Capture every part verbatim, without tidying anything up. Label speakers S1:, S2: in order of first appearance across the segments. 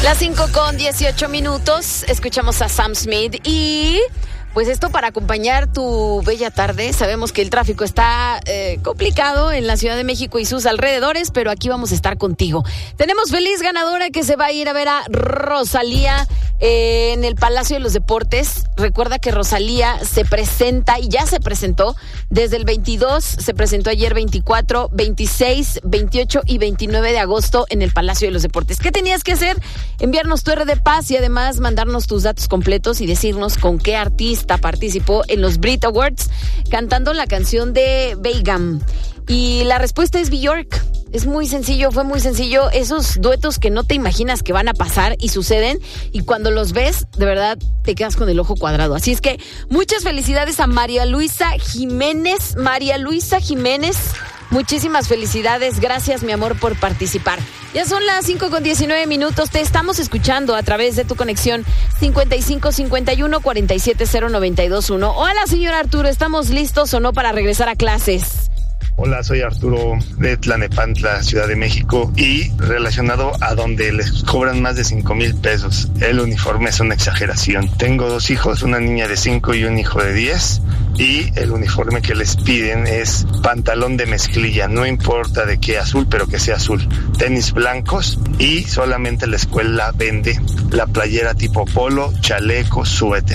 S1: Las cinco con dieciocho minutos, escuchamos a Sam Smith y pues esto para acompañar tu bella tarde. Sabemos que el tráfico está eh, complicado en la Ciudad de México y sus alrededores, pero aquí vamos a estar contigo. Tenemos feliz ganadora que se va a ir a ver a Rosalía eh, en el Palacio de los Deportes. Recuerda que Rosalía se presenta y ya se presentó desde el veintidós, se presentó ayer veinticuatro, veintiséis, veintiocho y veintinueve de agosto en el Palacio de los Deportes. ¿Qué tenías que hacer? Enviarnos tu R de Paz y además mandarnos tus datos completos y decirnos con qué artista participó en los Brit Awards cantando la canción de Begum. Y la respuesta es Björk. Es muy sencillo, fue muy sencillo. Esos duetos que no te imaginas que van a pasar y suceden, y cuando los ves, de verdad, te quedas con el ojo cuadrado. Así es que muchas felicidades a María Luisa Jiménez. María Luisa Jiménez, muchísimas felicidades. Gracias, mi amor, por participar. Ya son las cinco con diecinueve minutos. Te estamos escuchando a través de tu conexión cincuenta y cinco cincuenta y uno cuarenta y siete cero noventa y dos uno. Hola, señor Arturo, ¿estamos listos o no para regresar a clases?
S2: Hola, soy Arturo de Tlanepantla, Ciudad de México, y relacionado a donde les cobran más de cinco mil pesos. El uniforme es una exageración. Tengo dos hijos, una niña de cinco y un hijo de diez, y el uniforme que les piden es pantalón de mezclilla, no importa de qué azul, pero que sea azul, tenis blancos, y solamente la escuela vende la playera tipo polo, chaleco, suéter,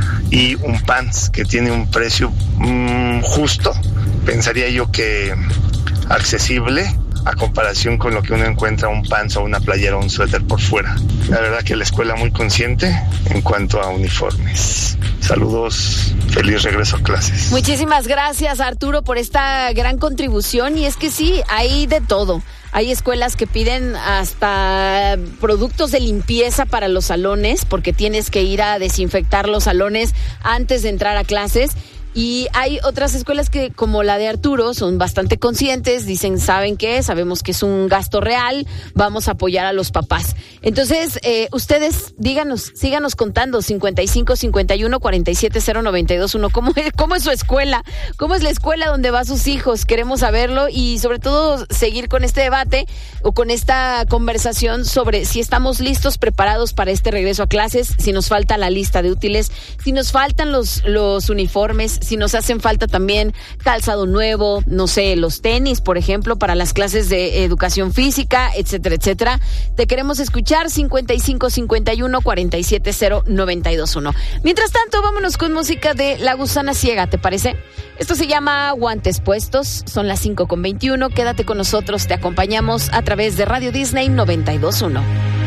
S2: y un pants que tiene un precio mmm, justo, pensaría yo que accesible a comparación con lo que uno encuentra un pants o una playera o un suéter por fuera. La verdad que la escuela muy consciente en cuanto a uniformes. Saludos, feliz regreso a clases.
S1: Muchísimas gracias, Arturo, por esta gran contribución. Y es que sí, hay de todo. Hay escuelas que piden hasta productos de limpieza para los salones, porque tienes que ir a desinfectar los salones antes de entrar a clases. Y hay otras escuelas que, como la de Arturo, son bastante conscientes, dicen, ¿saben qué? Sabemos que es un gasto real, vamos a apoyar a los papás. Entonces, eh, ustedes, díganos, síganos contando, cincuenta y cinco cincuenta y uno cuarenta y siete cero noventa y dos uno. ¿Cómo es, cómo es su escuela? ¿Cómo es la escuela donde van sus hijos? Queremos saberlo y, sobre todo, seguir con este debate o con esta conversación sobre si estamos listos, preparados para este regreso a clases, si nos falta la lista de útiles, si nos faltan los, los uniformes, si nos hacen falta también calzado nuevo, no sé, los tenis, por ejemplo, para las clases de educación física, etcétera, etcétera. Te queremos escuchar, cincuenta y cinco cincuenta y uno cuarenta y siete cero noventa y dos uno. Mientras tanto, vámonos con música de La Gusana Ciega, ¿te parece? Esto se llama Guantes Puestos, son las cinco con veintiuno. Quédate con nosotros, te acompañamos a través de Radio Disney noventa y dos uno.